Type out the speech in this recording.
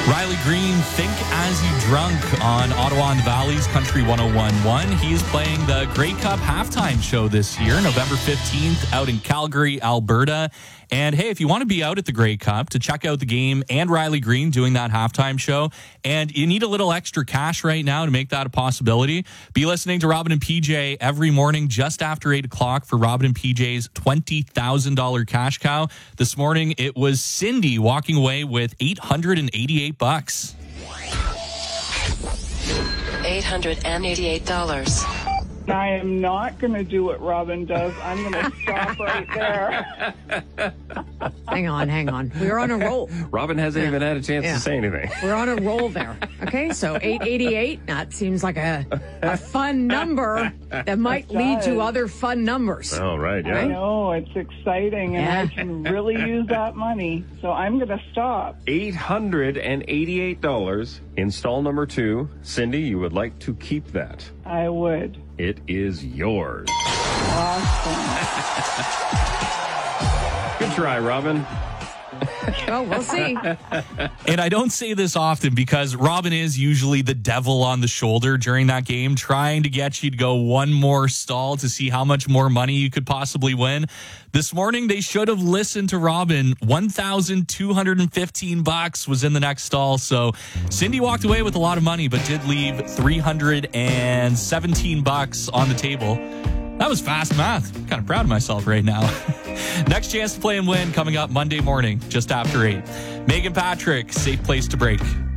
Riley Green, Think As You Drunk on Ottawa and the Valley's Country 101.1. He is playing the Grey Cup halftime show this year, November 15th, out in Calgary, Alberta. And hey, if you want to be out at the Grey Cup to check out the game and Riley Green doing that halftime show, and you need a little extra cash right now to make that a possibility, be listening to Robin and PJ every morning just after 8 o'clock for Robin and PJ's $20,000 cash cow. This morning, it was Cindy walking away with $888. $888. I am not going to do what Robin does. I'm going to stop right there. Hang on. We're on a roll. Robin hasn't even had a chance to say anything. We're on a roll there. Okay, so 888, that seems like a fun number that might lead to other fun numbers. Oh, right, yeah. I know, it's exciting, and I can really use that money. So I'm going to stop. $888. Install number 2. Cindy, you would like to keep that. I would. It is yours. Awesome. Good try, Robin. Oh, we'll see. And I don't say this often because Robin is usually the devil on the shoulder during that game, trying to get you to go one more stall to see how much more money you could possibly win. This morning, they should have listened to Robin. $1,215 was in the next stall. So Cindy walked away with a lot of money, but did leave $317 on the table. That was fast math. I'm kind of proud of myself right now. Next chance to play and win coming up Monday morning, just after 8. Megan Patrick, Safe Place to Break.